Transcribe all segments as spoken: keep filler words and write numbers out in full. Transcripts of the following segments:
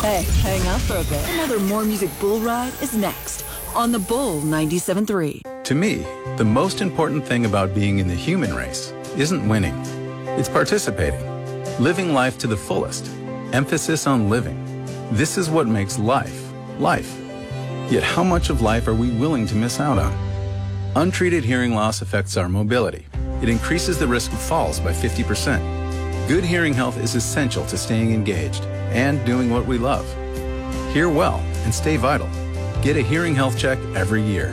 Hey, hang out for a bit. Another More Music Bull Ride is next on the Bull ninety-seven point three. To me, the most important thing about being in the human race isn't winning. It's participating, living life to the fullest. Emphasis on living. This is what makes life, life. Yet how much of life are we willing to miss out on? Untreated hearing loss affects our mobility. It increases the risk of falls by fifty percent. Good hearing health is essential to staying engaged and doing what we love. Hear well and stay vital. Get a hearing health check every year.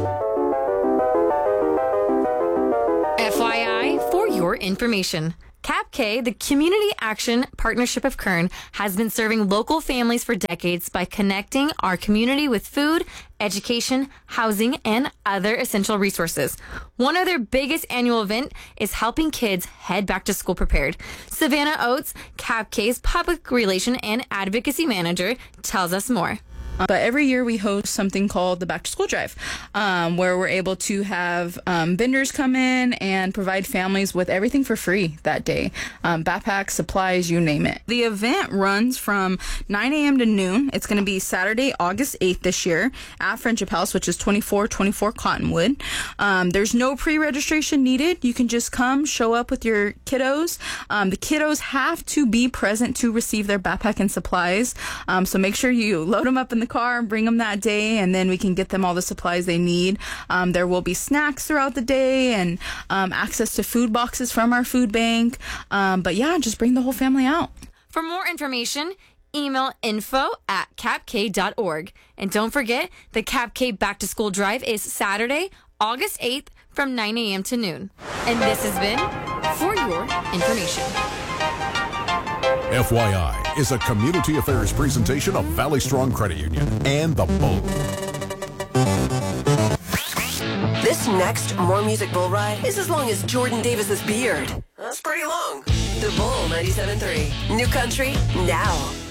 F Y I, for your information, C A P K, the Community Action Partnership of Kern, has been serving local families for decades by connecting our community with food, education, housing, and other essential resources. One of their biggest annual event is helping kids head back to school prepared. Savannah Oates, C A P K's Public Relation and Advocacy Manager, tells us more. But every year we host something called the Back to School Drive, um, where we're able to have um, vendors come in and provide families with everything for free that day. Um, backpacks, supplies, you name it. The event runs from nine a.m. to noon. It's going to be Saturday, August eighth this year at Friendship House, which is twenty-four twenty-four Cottonwood. Um, there's no pre-registration needed. You can just come, show up with your kiddos. Um, the kiddos have to be present to receive their backpack and supplies. Um, so make sure you load them up in the car and bring them that day, and then we can get them all the supplies they need. Um, there will be snacks throughout the day and um, access to food boxes from our food bank. Um, but yeah, just bring the whole family out. For more information, email info at capk dot org. And don't forget, the C A P K Back to School Drive is Saturday, August eighth from nine a.m. to noon. And this has been For Your Information. F Y I is a community affairs presentation of Valley Strong Credit Union and the Bull. This next More Music Bull Ride is as long as Jordan Davis's beard. That's pretty long. The Bull ninety-seven point three. New country, now.